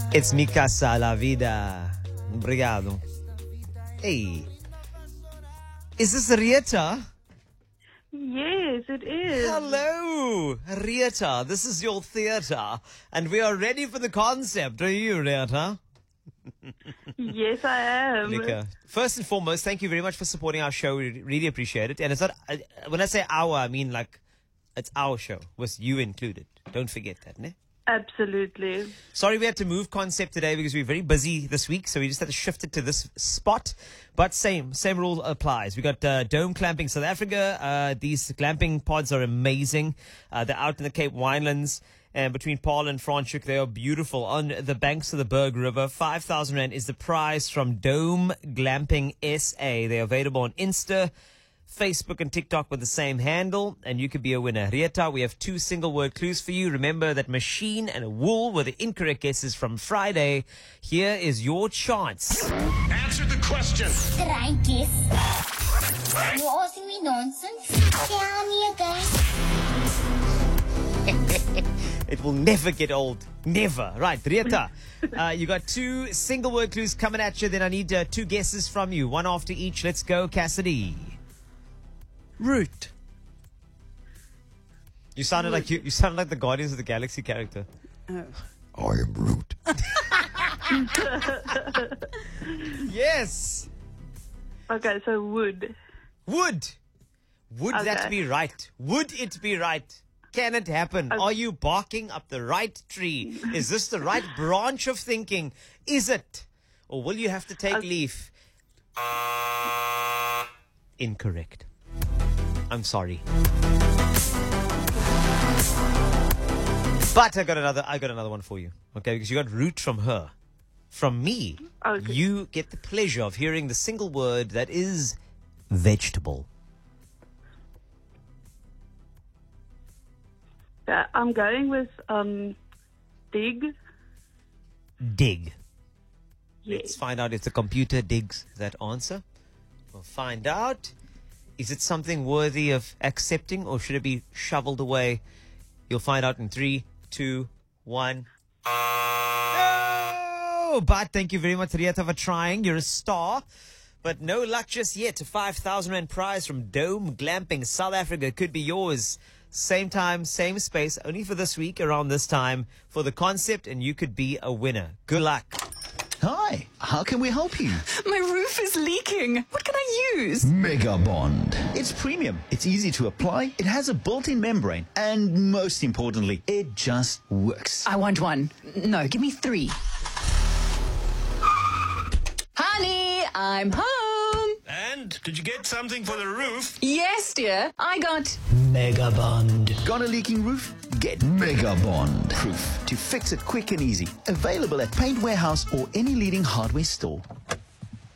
It's mi casa la vida. Obrigado. Hey. Is this Rieta? Yes, it is. Hello, Rieta. This is your theatre, and we are ready for the concept. Are you, Rieta? Yes, I am. Lekker. First and foremost, thank you very much for supporting our show. We really appreciate it. And it's not, when I say our, I mean like it's our show, with you included. Don't forget that, ne? Absolutely. Sorry we had to move concept today because we were very busy this week, so we just had to shift it to this spot. But same rule applies. We got Dome Glamping South Africa. These glamping pods are amazing. They're out in the Cape Winelands. And between Paarl and Franschhoek, they are beautiful on the banks of the Berg River. 5,000 Rand is the prize from Dome Glamping SA. They're available on Insta, Facebook and TikTok with the same handle, and you could be a winner. Rieta, we have 2 single-word clues for you. Remember that machine and wool were the incorrect guesses from Friday. Here is your chance. Answer the question. Try guess. You're asking me nonsense? Tell me again. It will never get old. Never. Right, Rieta, you got 2 single-word clues coming at you. Then I need 2 guesses from you, one after each. Let's go, Cassidy. Root. You sounded like you sounded like the Guardians of the Galaxy character. Oh. I am Root. Yes. Okay, so wood. Would that Okay. be right? Would it be right? Can it happen? Are you barking up the right tree? Is this the right branch of thinking? Is it? Or will you have to take leave? Incorrect. I'm sorry. But I got another one for you. Okay, because you got root from her. From me, Okay. you get the pleasure of hearing the single word that is vegetable. Yeah, I'm going with dig. Dig. Yes. Let's find out if the computer digs that answer. We'll find out. Is it something worthy of accepting, or should it be shoveled away? You'll find out in 3, 2, 1. No! But thank you very much, Rieta, for trying. You're a star. But no luck just yet. A 5,000 Rand prize from Dome Glamping South Africa could be yours. Same time, same space, only for this week, around this time, for the concept, and you could be a winner. Good luck. Hi, how can we help you? My roof is leaking. What can I use? Mega Bond. It's premium, it's easy to apply, it has a built-in membrane, and most importantly, it just works. I want 1. No, give me 3. Honey, I'm home. And did you get something for the roof? Yes, dear. I got... Mega Bond. Got a leaking roof? Get Mega Bond. Proof to fix it quick and easy. Available at Paint Warehouse or any leading hardware store.